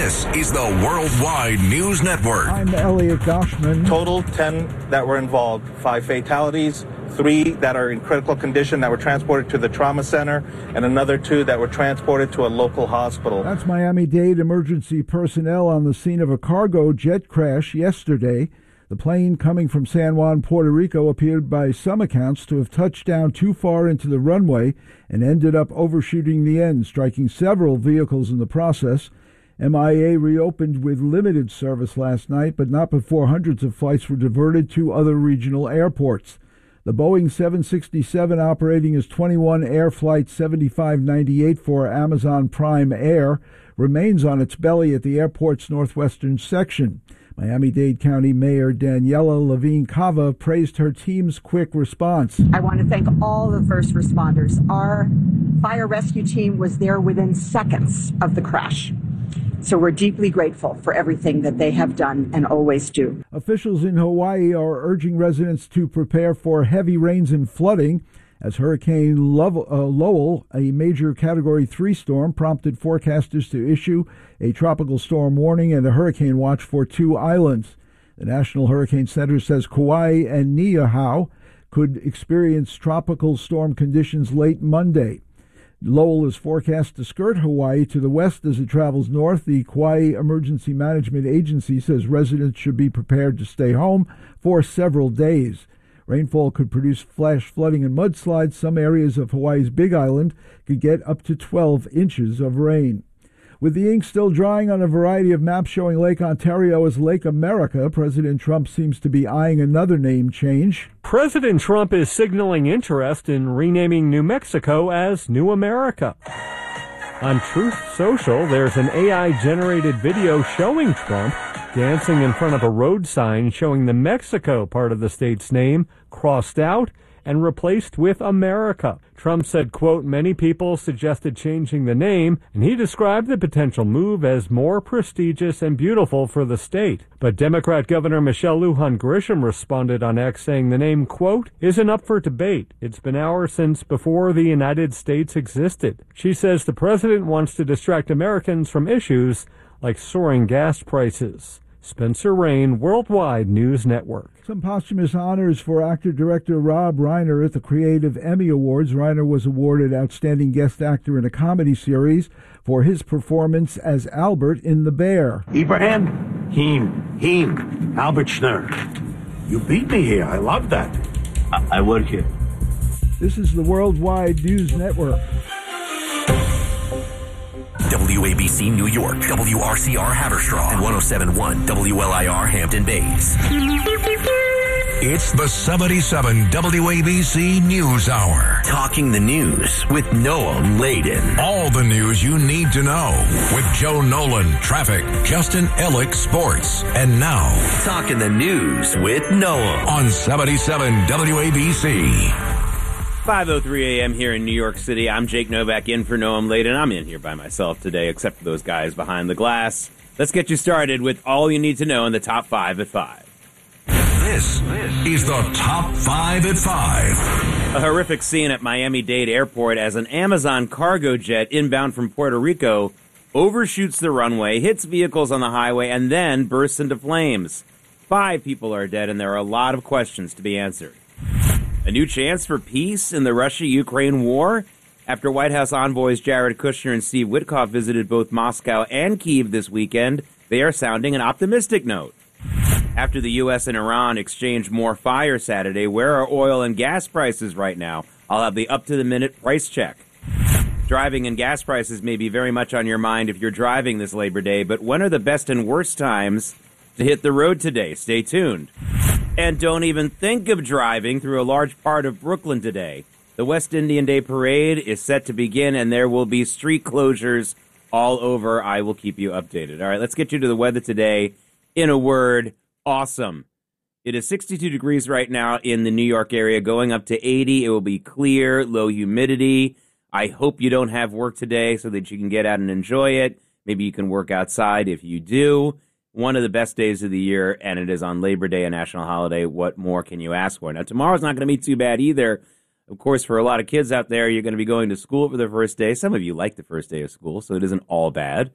This is the Worldwide News Network. I'm Elliot Goshman. Total 10 that were involved, 5 fatalities, 3 that are in critical condition that were transported to the trauma center, and another 2 that were transported to a local hospital. That's Miami-Dade emergency personnel on the scene of a cargo jet crash yesterday. The plane coming from San Juan, Puerto Rico, appeared by some accounts to have touched down too far into the runway and ended up overshooting the end, striking several vehicles in the process. MIA reopened with limited service last night, but not before hundreds of flights were diverted to other regional airports. The Boeing 767 operating as 21 Air Flight 7598 for Amazon Prime Air remains on its belly at the airport's northwestern section. Miami-Dade County Mayor Daniela Levine Cava praised her team's quick response. I want to thank all the first responders. Our fire rescue team was there within seconds of the crash. So we're deeply grateful for everything that they have done and always do. Officials in Hawaii are urging residents to prepare for heavy rains and flooding as Hurricane Lowell, a major Category 3 storm, prompted forecasters to issue a tropical storm warning and a hurricane watch for 2 islands. The National Hurricane Center says Kauai and Niihau could experience tropical storm conditions late Monday. Lowell is forecast to skirt Hawaii to the west as it travels north. The Kauai Emergency Management Agency says residents should be prepared to stay home for several days. Rainfall could produce flash flooding and mudslides. Some areas of Hawaii's Big Island could get up to 12 inches of rain. With the ink still drying on a variety of maps showing Lake Ontario as Lake America, President Trump seems to be eyeing another name change. President Trump is signaling interest in renaming New Mexico as New America. On Truth Social, there's an AI-generated video showing Trump dancing in front of a road sign showing the Mexico part of the state's name crossed out and replaced with America. Trump said, quote, many people suggested changing the name, and he described the potential move as more prestigious and beautiful for the state. But Democrat Governor Michelle Lujan Grisham responded on X saying the name, quote, isn't up for debate. It's been ours since before the United States existed. She says the president wants to distract Americans from issues like soaring gas prices. Spencer Rain, Worldwide News Network. Some posthumous honors for actor-director Rob Reiner at the Creative Emmy Awards. Reiner was awarded Outstanding Guest Actor in a Comedy Series for his performance as Albert in The Bear. Ibrahim, Albert Schnurr. You beat me here. I love that. I work here. This is the Worldwide News Network. WABC New York, WRCR Haverstraw, and 107.1 WLIR Hampton Bays. It's the 77 WABC News Hour. Talking the news with Noam Laden. All the news you need to know with Joe Nolan, traffic, Justin Ellick, sports. And now, Talking the News with Noam on 77 WABC. 5:03 a.m. here in New York City. I'm Jake Novak in for Noam Laden. I'm in here by myself today, except for those guys behind the glass. Let's get you started with all you need to know in the top 5 at 5. This is the top 5 at 5. A horrific scene at Miami-Dade Airport as an Amazon cargo jet inbound from Puerto Rico overshoots the runway, hits vehicles on the highway, and then bursts into flames. 5 people are dead, and there are a lot of questions to be answered. A new chance for peace in the Russia-Ukraine war? After White House envoys Jared Kushner and Steve Witkoff visited both Moscow and Kyiv this weekend, they are sounding an optimistic note. After the U.S. and Iran exchanged more fire Saturday, where are oil and gas prices right now? I'll have the up-to-the-minute price check. Driving and gas prices may be very much on your mind if you're driving this Labor Day, but when are the best and worst times to hit the road today? Stay tuned. And don't even think of driving through a large part of Brooklyn today. The West Indian Day Parade is set to begin, and there will be street closures all over. I will keep you updated. All right, let's get you to the weather today. In a word, awesome. It is 62 degrees right now in the New York area, going up to 80. It will be clear, low humidity. I hope you don't have work today so that you can get out and enjoy it. Maybe you can work outside if you do. One of the best days of the year, and it is on Labor Day, a national holiday. What more can you ask for? Now, tomorrow's not going to be too bad either. Of course, for a lot of kids out there, you're going to be going to school for the first day. Some of you like the first day of school, so it isn't all bad.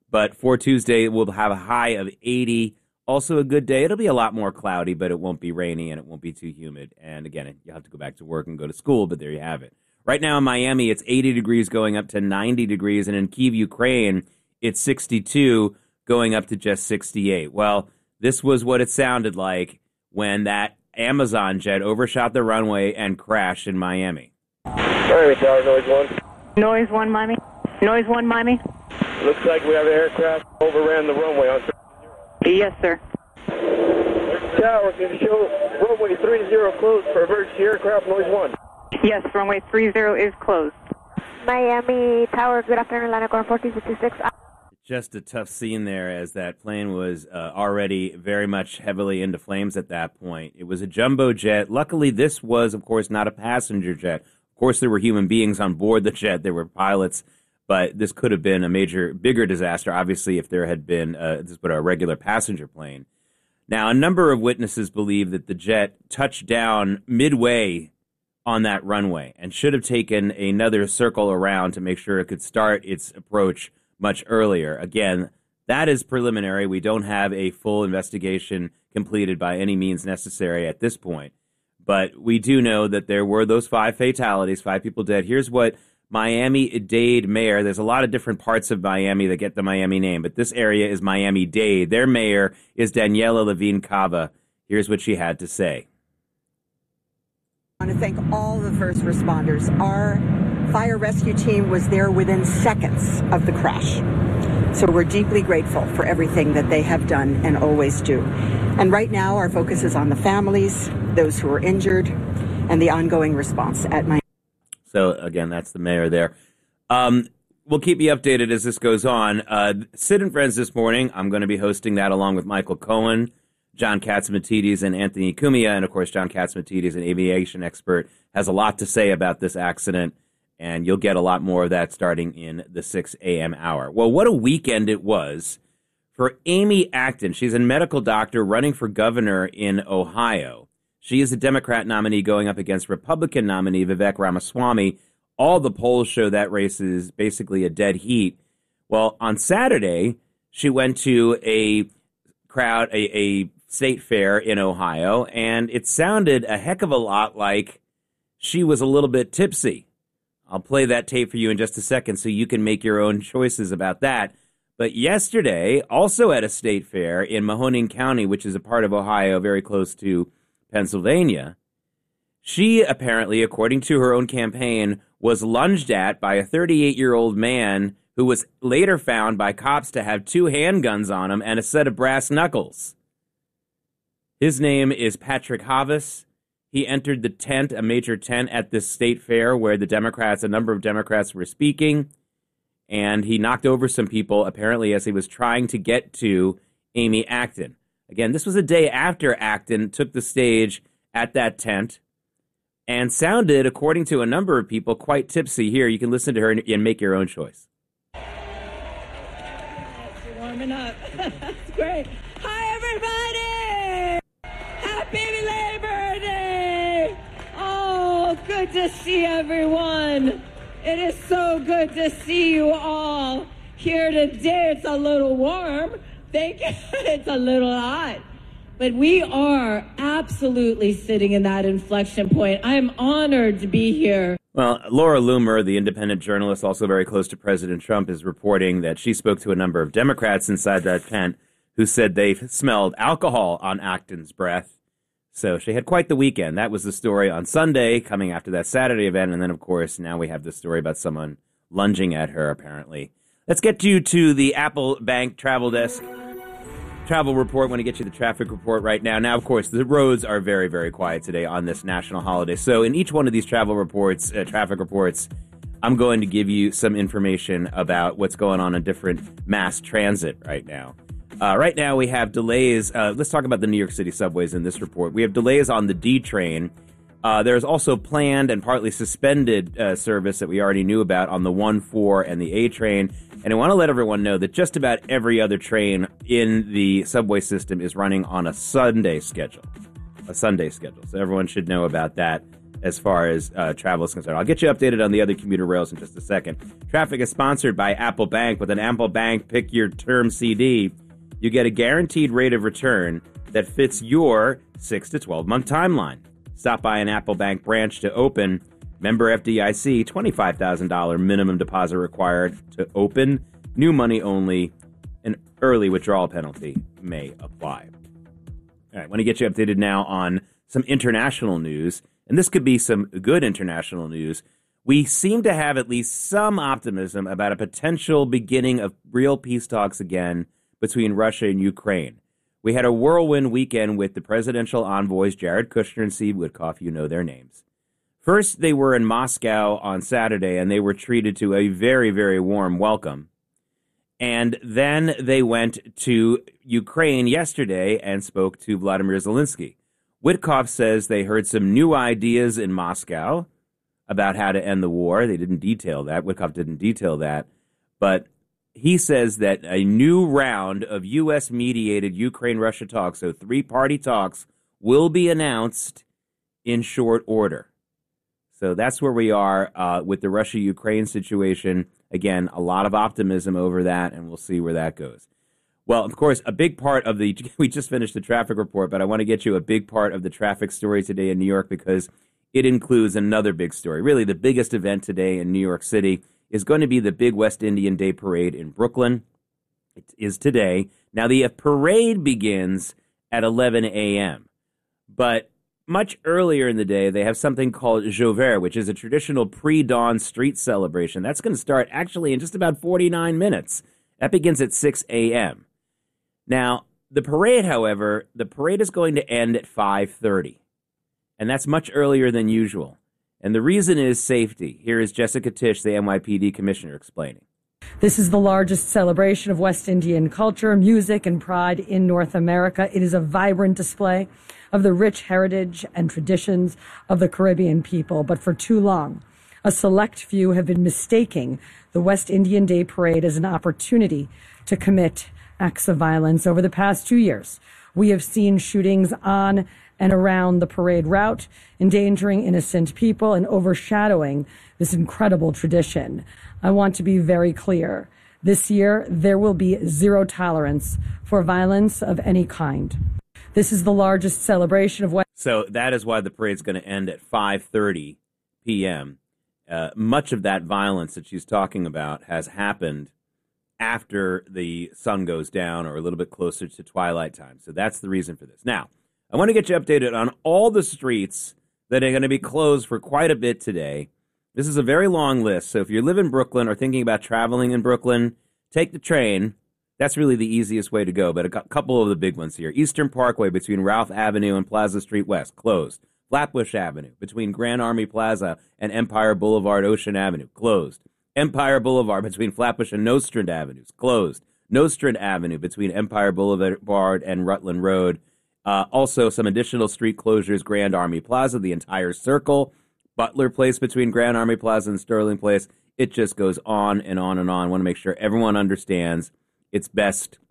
But for Tuesday, we'll have a high of 80. Also a good day. It'll be a lot more cloudy, but it won't be rainy and it won't be too humid. And again, you'll have to go back to work and go to school, but there you have it. Right now in Miami, it's 80 degrees going up to 90 degrees. And in Kyiv, Ukraine, it's 62 going up to just 68. Well, this was what it sounded like when that Amazon jet overshot the runway and crashed in Miami. Miami Tower, Noise 1. Noise 1, Miami. Noise 1, Miami. Looks like we have an aircraft overran the runway on 30. Yes, sir. Tower, can you show runway 30 closed for emergency aircraft, Noise 1? Yes, runway 30 is closed. Miami Tower, good afternoon, Atlanta, 1456. Just a tough scene there as that plane was already very much heavily into flames at that point. It was a jumbo jet. Luckily, this was, of course, not a passenger jet. Of course, there were human beings on board the jet. There were pilots, but this could have been a bigger disaster, obviously, if there had been a regular passenger plane. Now, a number of witnesses believe that the jet touched down midway on that runway and should have taken another circle around to make sure it could start its approach much earlier. Again, that is preliminary. We don't have a full investigation completed by any means necessary at this point. But we do know that there were those 5 fatalities, 5 people dead. Here's what Miami-Dade mayor, there's a lot of different parts of Miami that get the Miami name, but this area is Miami-Dade. Their mayor is Daniela Levine Cava. Here's what she had to say. I want to thank all the first responders. Our fire rescue team was there within seconds of the crash. So we're deeply grateful for everything that they have done and always do. And right now our focus is on the families, those who are injured, and the ongoing response at Miami. So again, that's the mayor there. We'll keep you updated as this goes on. Sid and Friends this morning, I'm going to be hosting that along with Michael Cohen, John Catsimatidis, and Anthony Cumia. And of course, John Catsimatidis, an aviation expert, has a lot to say about this accident. And you'll get a lot more of that starting in the 6 a.m. hour. Well, what a weekend it was for Amy Acton. She's a medical doctor running for governor in Ohio. She is a Democrat nominee going up against Republican nominee Vivek Ramaswamy. All the polls show that race is basically a dead heat. Well, on Saturday, she went to a state fair in Ohio, and it sounded a heck of a lot like she was a little bit tipsy. I'll play that tape for you in just a second so you can make your own choices about that. But yesterday, also at a state fair in Mahoning County, which is a part of Ohio very close to Pennsylvania, she apparently, according to her own campaign, was lunged at by a 38-year-old man who was later found by cops to have 2 handguns on him and a set of brass knuckles. His name is Patrick Havis. He entered the tent, a major tent at this state fair where a number of Democrats were speaking, and he knocked over some people, apparently as he was trying to get to Amy Acton. Again, this was a day after Acton took the stage at that tent and sounded, according to a number of people, quite tipsy. Here, you can listen to her and make your own choice. Warming up. That's great. Hi, everybody! Happy Labor Day! Oh, good to see everyone. It is so good to see you all here today. It's a little warm. Thank you. It's a little hot. But we are absolutely sitting in that inflection point. I'm honored to be here. Well, Laura Loomer, the independent journalist, also very close to President Trump, is reporting that she spoke to a number of Democrats inside that tent who said they smelled alcohol on Acton's breath. So she had quite the weekend. That was the story on Sunday, coming after that Saturday event. And then, of course, now we have the story about someone lunging at her, apparently. Let's get you to the Apple Bank travel desk. Travel report. Want to get you the traffic report right now. Now, of course, the roads are very, very quiet today on this national holiday. So in each one of these travel reports, traffic reports, I'm going to give you some information about what's going on in different mass transit right now. Right now, we have delays. Let's talk about the New York City subways in this report. We have delays on the D train. There's also planned and partly suspended service that we already knew about on the 1-4 and the A train. And I want to let everyone know that just about every other train in the subway system is running on a Sunday schedule. So everyone should know about that. as far as travel is concerned. I'll get you updated on the other commuter rails in just a second. Traffic is sponsored by Apple Bank. With an Apple Bank Pick Your Term CD, you get a guaranteed rate of return that fits your 6 to 12-month timeline. Stop by an Apple Bank branch to open. Member FDIC, $25,000 minimum deposit required to open. New money only. An early withdrawal penalty may apply. All right, I want to get you updated now on some international news. And this could be some good international news. We seem to have at least some optimism about a potential beginning of real peace talks again between Russia and Ukraine. We had a whirlwind weekend with the presidential envoys, Jared Kushner and Steve Witkoff. You know their names. First, they were in Moscow on Saturday, and they were treated to a very, very warm welcome. And then they went to Ukraine yesterday and spoke to Vladimir Zelensky. Witkoff says they heard some new ideas in Moscow about how to end the war. They didn't detail that. Witkoff didn't detail that. But he says that a new round of U.S.-mediated Ukraine-Russia talks, so three-party talks, will be announced in short order. So that's where we are with the Russia-Ukraine situation. Again, a lot of optimism over that, and we'll see where that goes. Well, of course, a big part of we just finished the traffic report, but I want to get you a big part of the traffic story today in New York because it includes another big story. Really, the biggest event today in New York City is going to be the big West Indian Day Parade in Brooklyn. It is today. Now, the parade begins at 11 a.m., but much earlier in the day, they have something called Jouvert, which is a traditional pre-dawn street celebration. That's going to start actually in just about 49 minutes. That begins at 6 a.m. Now, the parade, however, is going to end at 5:30, and that's much earlier than usual. And the reason is safety. Here is Jessica Tisch, the NYPD commissioner, explaining. This is the largest celebration of West Indian culture, music, and pride in North America. It is a vibrant display of the rich heritage and traditions of the Caribbean people. But for too long, a select few have been mistaking the West Indian Day Parade as an opportunity to commit acts of violence. Over the past 2 years, we have seen shootings on and around the parade route, endangering innocent people and overshadowing this incredible tradition. I want to be very clear. This year, there will be zero tolerance for violence of any kind. This is the largest celebration of So that is why the parade is going to end at 5:30 p.m. Much of that violence that she's talking about has happened after the sun goes down or a little bit closer to twilight time. So that's the reason for this. Now, I want to get you updated on all the streets that are going to be closed for quite a bit today. This is a very long list. So if you live in Brooklyn or thinking about traveling in Brooklyn, take the train. That's really the easiest way to go. But a couple of the big ones here. Eastern Parkway between Ralph Avenue and Plaza Street West, closed. Flatbush Avenue between Grand Army Plaza and Empire Boulevard Ocean Avenue, closed. Empire Boulevard between Flatbush and Nostrand Avenues, closed. Nostrand Avenue between Empire Boulevard and Rutland Road. Also, some additional street closures, Grand Army Plaza, the entire circle, Butler Place between Grand Army Plaza and Sterling Place. It just goes on and on and on. I want to make sure everyone understands it's best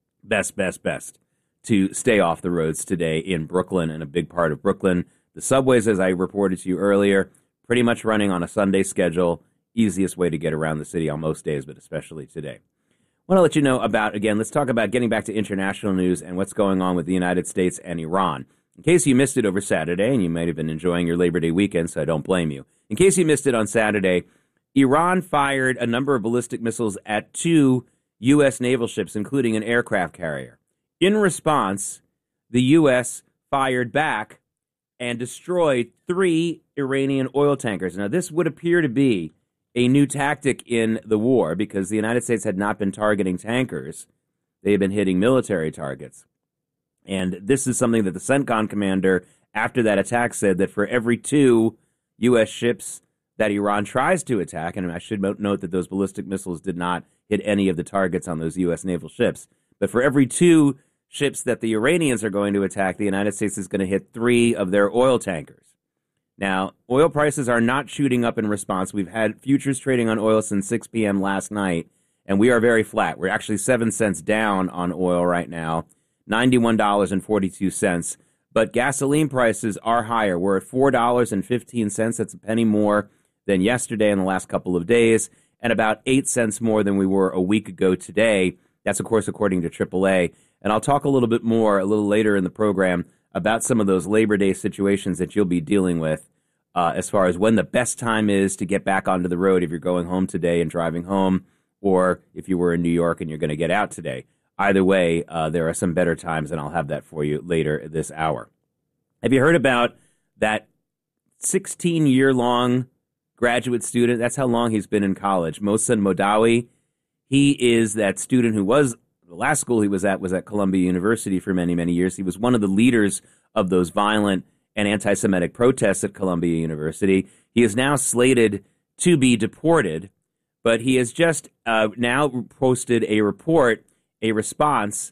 to stay off the roads today in Brooklyn and a big part of Brooklyn. The subways, as I reported to you earlier, pretty much running on a Sunday schedule. Easiest way to get around the city on most days, but especially today. I want to let you know about, again, let's talk about getting back to international news and what's going on with the United States and Iran. In case you missed it over Saturday, and you might have been enjoying your Labor Day weekend, so I don't blame you. In case you missed it on Saturday, Iran fired a number of ballistic missiles at 2 U.S. naval ships, including an aircraft carrier. In response, the U.S. fired back and destroyed 3 Iranian oil tankers. Now, this would appear to be a new tactic in the war because the United States had not been targeting tankers. They had been hitting military targets. And this is something that the CENTCOM commander, after that attack, said that for every 2 U.S. ships that Iran tries to attack, and I should note that those ballistic missiles did not hit any of the targets on those U.S. naval ships, but for every 2 ships that the Iranians are going to attack, the United States is going to hit 3 of their oil tankers. Now, oil prices are not shooting up in response. We've had futures trading on oil since 6 p.m. last night, and we are very flat. We're actually 7 cents down on oil right now, $91.42. but gasoline prices are higher. We're at $4.15. That's a penny more than yesterday in the last couple of days, and about 8 cents more than we were a week ago today. That's, of course, according to AAA. And I'll talk a little bit more a little later in the program about some of those Labor Day situations that you'll be dealing with as far as when the best time is to get back onto the road if you're going home today and driving home, or if you were in New York and you're going to get out today. Either way, there are some better times, and I'll have that for you later this hour. Have you heard about that 16-year-long graduate student? That's how long he's been in college. Mohsen Modawi. He is that student who was, the last school he was at Columbia University for many, many years. He was one of the leaders of those violent and anti-Semitic protests at Columbia University. He is now slated to be deported, but he has just now posted a response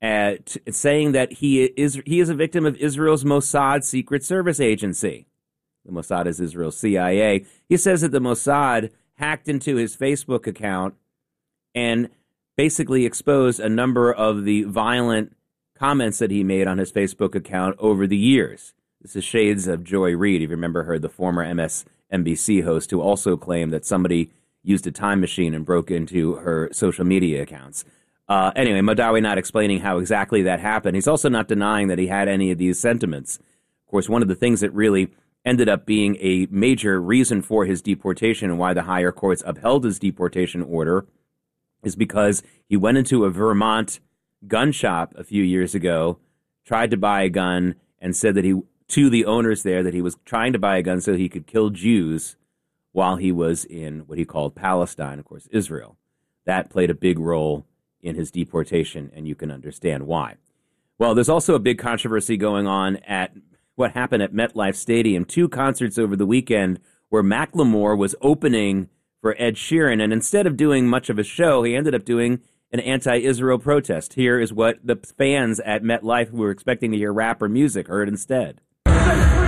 saying that he is a victim of Israel's Mossad secret service agency. The Mossad is Israel's CIA. He says that the Mossad hacked into his Facebook account and basically exposed a number of the violent comments that he made on his Facebook account over the years. This is shades of Joy Reid, if you remember her, the former MSNBC host, who also claimed that somebody used a time machine and broke into her social media accounts. Anyway, Modawi not explaining how exactly that happened. He's also not denying that he had any of these sentiments. Of course, one of the things that really ended up being a major reason for his deportation and why the higher courts upheld his deportation order is because he went into a Vermont gun shop a few years ago, tried to buy a gun, and said that to the owners there that he was trying to buy a gun so he could kill Jews while he was in what he called Palestine, of course, Israel. That played a big role in his deportation, and you can understand why. Well, there's also a big controversy going on at what happened at MetLife Stadium. 2 concerts over the weekend where Macklemore was opening for Ed Sheeran, and instead of doing much of a show, he ended up doing an anti-Israel protest. Here is what the fans at MetLife who were expecting to hear rap or music heard instead.